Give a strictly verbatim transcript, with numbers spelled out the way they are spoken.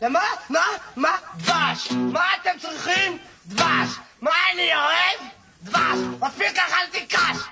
למה? מה? מה? דבש. מה אתם צריכים? דבש. מה אני אוהב? דבש. מספיק אכלתי קש.